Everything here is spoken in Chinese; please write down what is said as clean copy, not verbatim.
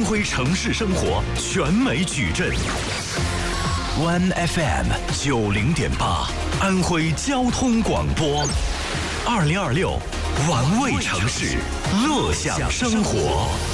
徽城市生活全美矩阵。One FM 90.8，安徽交通广播。2026，玩味城市，乐享生活。